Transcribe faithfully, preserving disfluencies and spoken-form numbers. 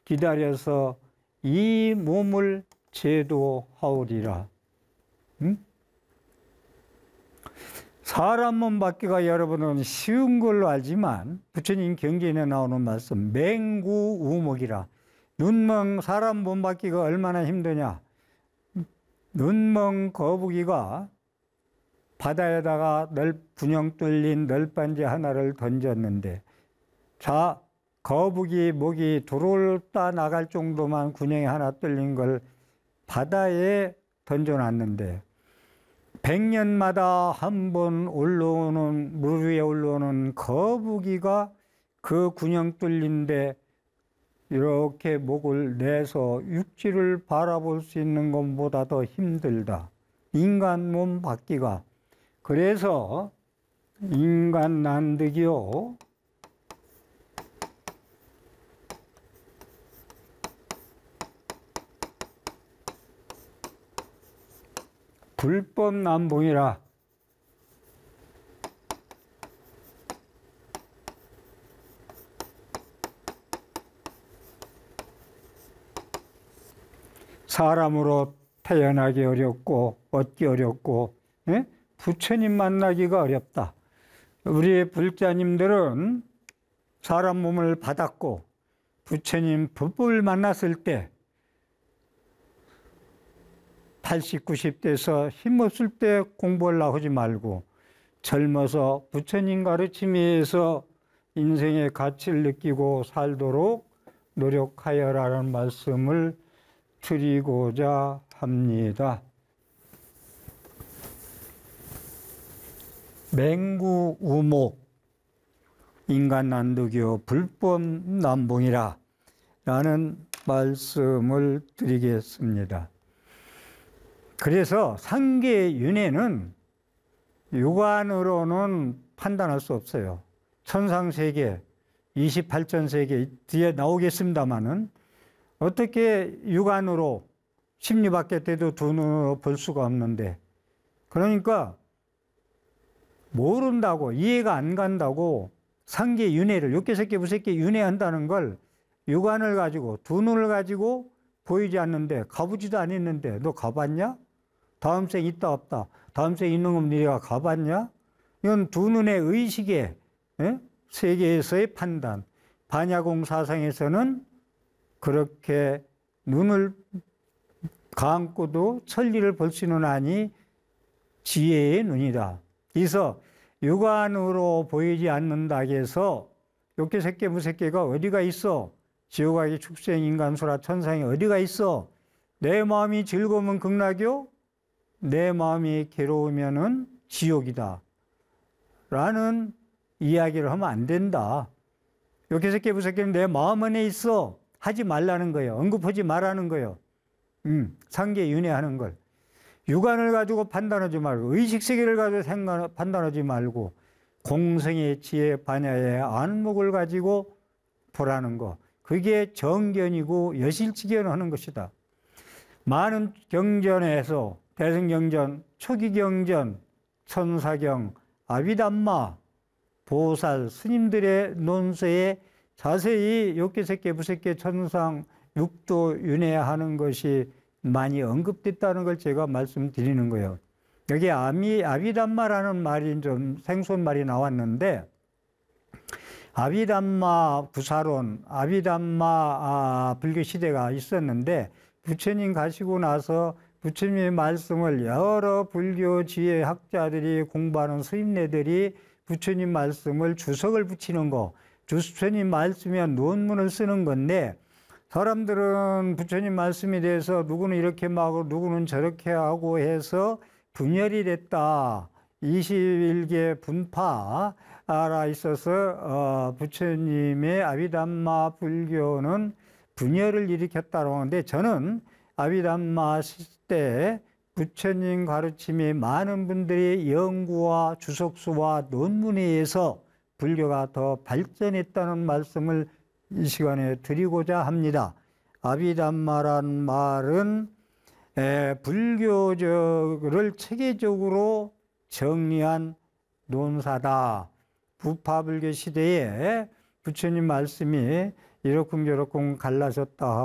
기다려서 이 몸을 제도하오리라. 응? 사람 몸 받기가 여러분은 쉬운 걸로 알지만 부처님 경전에 나오는 말씀 맹구우목이라. 눈멍 사람 몸 받기가 얼마나 힘드냐. 눈멍 거북이가 바다에다가 넓, 분영 뚫린 널빤지 하나를 던졌는데 자 거북이 목이 들어올다 나갈 정도만 군형이 하나 뚫린 걸 바다에 던져놨는데 백 년마다 한 번 올라오는 물 위에 올라오는 거북이가 그 군형 뚫린데 이렇게 목을 내서 육지를 바라볼 수 있는 것보다 더 힘들다. 인간 몸 받기가. 그래서 인간 난득이요. 불법 남봉이라. 사람으로 태어나기 어렵고 얻기 어렵고 예? 부처님 만나기가 어렵다. 우리 불자님들은 사람 몸을 받았고 부처님 법을 만났을 때 팔십, 구십 대에서 힘없을 때 공부하려고 하지 말고 젊어서 부처님 가르침에 의해서 인생의 가치를 느끼고 살도록 노력하여라는 말씀을 드리고자 합니다. 맹구우목 인간난득이요 불법 남봉이라 라는 말씀을 드리겠습니다. 그래서 상계윤회는 육안으로는 판단할 수 없어요. 천상세계, 이십팔 천 세계 뒤에 나오겠습니다마는 어떻게 육안으로 십리밖에 돼도 두 눈으로 볼 수가 없는데 그러니까 모른다고 이해가 안 간다고 상계윤회를 육개석계 무색계 윤회한다는 걸 육안을 가지고 두 눈을 가지고 보이지 않는데 가보지도 않았는데 너 가봤냐? 다음 생 있다 없다. 다음 생 있는 건 네가 가봤냐? 이건 두 눈의 의식의 에? 세계에서의 판단. 반야공 사상에서는 그렇게 눈을 감고도 천리를 볼 수는 아니 지혜의 눈이다. 그래서 육안으로 보이지 않는다 해서 욕계색계 무색계가 어디가 있어? 지옥하기 축생 인간수라 천상이 어디가 있어? 내 마음이 즐거우면 극락이요? 내 마음이 괴로우면은 지옥이다. 라는 이야기를 하면 안 된다. 욕계색계 무색계는 내 마음 안에 있어. 하지 말라는 거예요. 언급하지 말라는 거예요. 음, 상계윤회하는 걸. 육안을 가지고 판단하지 말고 의식세계를 가지고 생각, 판단하지 말고 공성의 지혜 반야의 안목을 가지고 보라는 거. 그게 정견이고 여실지견하는 것이다. 많은 경전에서 대승경전, 초기경전, 천사경, 아비담마, 보살, 스님들의 논서에 자세히 욕계색계, 무색계, 천상, 육도 윤회하는 것이 많이 언급됐다는 걸 제가 말씀드리는 거예요. 여기 아미, 아비담마라는 말이 좀 생소한 말이 나왔는데 아비담마 구사론, 아비담마 아, 불교 시대가 있었는데 부처님 가시고 나서 부처님의 말씀을 여러 불교 지혜 학자들이 공부하는 스님네들이 부처님 말씀을 주석을 붙이는 거, 부처님 말씀에 논문을 쓰는 건데 사람들은 부처님 말씀에 대해서 누구는 이렇게 하고 누구는 저렇게 하고 해서 분열이 됐다. 이십일 개 분파라 있어서 어, 부처님의 아비담마 불교는 분열을 일으켰다고 하는데 저는 아비담마 시대 부처님 가르침이 많은 분들이 연구와 주석수와 논문에 의해서 불교가 더 발전했다는 말씀을 이 시간에 드리고자 합니다. 아비담마란 말은 에, 불교를 체계적으로 정리한 논사다. 부파불교 시대에 부처님 말씀이 이렇쿵 저렇쿵 갈라졌다